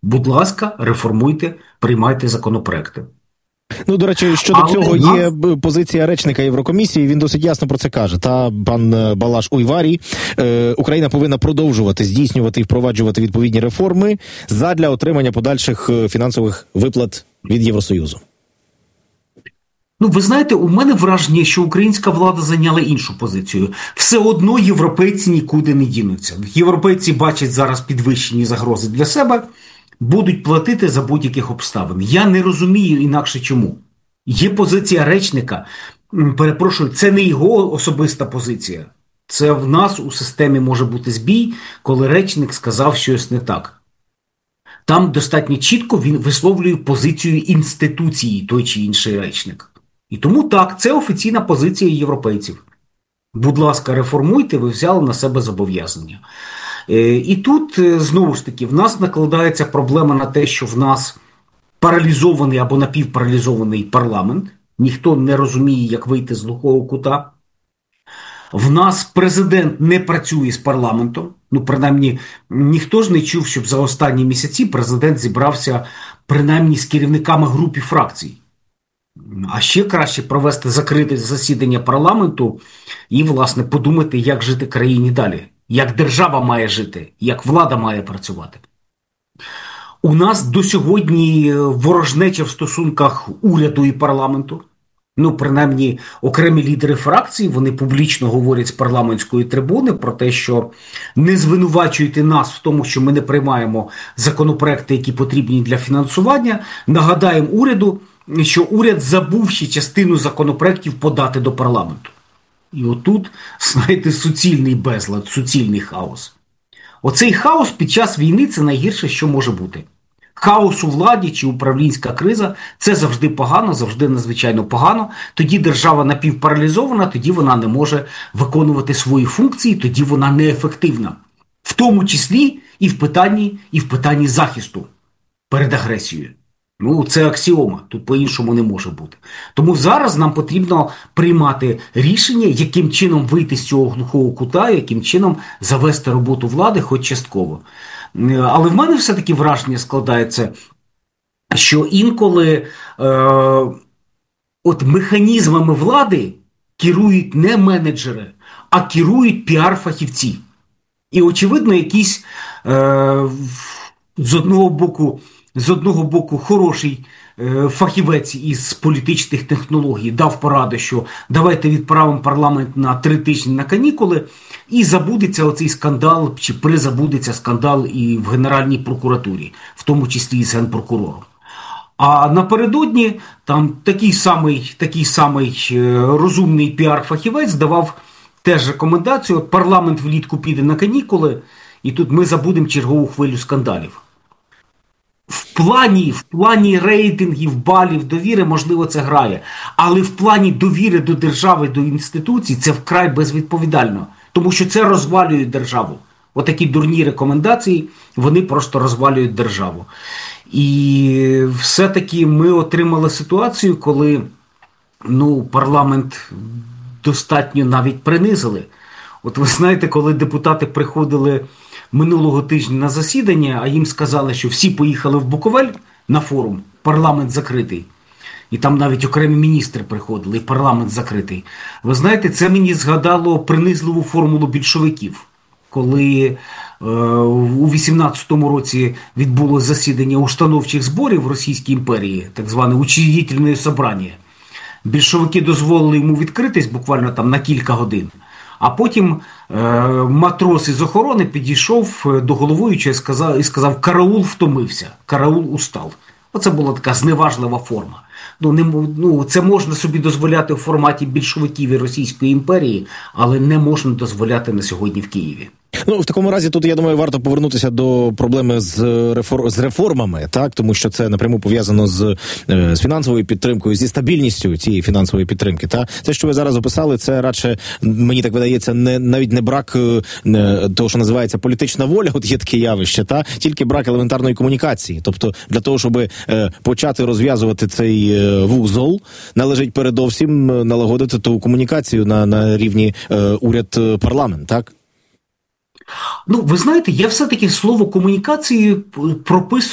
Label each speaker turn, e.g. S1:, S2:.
S1: Будь ласка, реформуйте, приймайте законопроекти.
S2: Ну, до речі, щодо цього є позиція речника Єврокомісії, він досить ясно про це каже. Та пан Балаш Уйварій, Україна повинна продовжувати здійснювати і впроваджувати відповідні реформи задля отримання подальших фінансових виплат від Євросоюзу.
S1: Ну, ви знаєте, у мене враження, що українська влада зайняла іншу позицію. Все одно європейці нікуди не дінуться. Європейці бачать зараз підвищені загрози для себе, будуть платити за будь-яких обставин. Я не розумію інакше чому. Є позиція речника, перепрошую, це не його особиста позиція. Це в нас у системі може бути збій, коли речник сказав щось не так. Там достатньо чітко він висловлює позицію інституції, той чи інший речник. І тому так, це офіційна позиція європейців. Будь ласка, реформуйте, ви взяли на себе зобов'язання. І тут, знову ж таки, в нас накладається проблема на те, що в нас паралізований або напівпаралізований парламент. Ніхто не розуміє, як вийти з глухого кута. В нас президент не працює з парламентом. Ну, принаймні, ніхто ж не чув, щоб за останні місяці президент зібрався принаймні з керівниками груп і фракцій. А ще краще провести закрите засідання парламенту і, власне, подумати, як жити країні далі. Як держава має жити, як влада має працювати. У нас до сьогодні ворожнеча в стосунках уряду і парламенту. Ну, принаймні, окремі лідери фракцій, вони публічно говорять з парламентської трибуни про те, що не звинувачуйте нас в тому, що ми не приймаємо законопроекти, які потрібні для фінансування. Нагадаємо уряду, що уряд забув ще частину законопроектів подати до парламенту. І отут, знаєте, суцільний безлад, суцільний хаос. Оцей хаос під час війни – це найгірше, що може бути. Хаос у владі чи управлінська криза – це завжди погано, завжди надзвичайно погано. Тоді держава напівпаралізована, тоді вона не може виконувати свої функції, тоді вона неефективна. В тому числі і в питанні захисту перед агресією. Ну, це аксіома, тут по-іншому не може бути. Тому зараз нам потрібно приймати рішення, яким чином вийти з цього глухого кута, яким чином завести роботу влади хоч частково. Але в мене все-таки враження складається, що інколи от механізмами влади керують не менеджери, а керують піар-фахівці. І, очевидно, якийсь з одного боку хороший фахівець із політичних технологій дав пораду, що давайте відправимо парламент на 3 тижні на канікули, і забудеться оцей скандал, чи призабудеться скандал і в Генеральній прокуратурі, в тому числі і з Генпрокурором. А напередодні там такий самий розумний піар-фахівець давав теж рекомендацію: парламент влітку піде на канікули, і тут ми забудемо чергову хвилю скандалів. В плані рейтингів, балів, довіри, можливо, це грає. Але в плані довіри до держави, до інституцій, це вкрай безвідповідально. Тому що це розвалює державу. Отакі дурні рекомендації, вони просто розвалюють державу. І все-таки ми отримали ситуацію, коли парламент достатньо навіть принизили. От ви знаєте, коли депутати приходили минулого тижня на засідання, а їм сказали, що всі поїхали в Буковель на форум, парламент закритий. І там навіть окремі міністри приходили, і парламент закритий. Ви знаєте, це мені згадало принизливу формулу більшовиків. Коли у 18-му році відбулося засідання установчих зборів в Російській імперії, так зване учредительне собрання, більшовики дозволили йому відкритись буквально там на кілька годин. А потім матрос із охорони підійшов до головуючого і сказав: «Караул втомився, караул устав». Оце була така зневажлива форма. Це можна собі дозволяти в форматі більшовиків і Російської імперії, але не можна дозволяти на сьогодні в Києві.
S2: В такому разі тут, я думаю, варто повернутися до проблеми з реформами, так? Тому що це напряму пов'язано з фінансовою підтримкою, зі стабільністю цієї фінансової підтримки. Та? Це, що ви зараз описали, це радше, мені так видається, навіть не брак того, що називається політична воля, от є таке явище, та? Тільки брак елементарної комунікації. Тобто для того, щоб почати розв'язувати цей вузол, належить передовсім налагодити ту комунікацію на рівні уряд-парламент, так?
S1: Ви знаєте, я все-таки слово комунікації прописую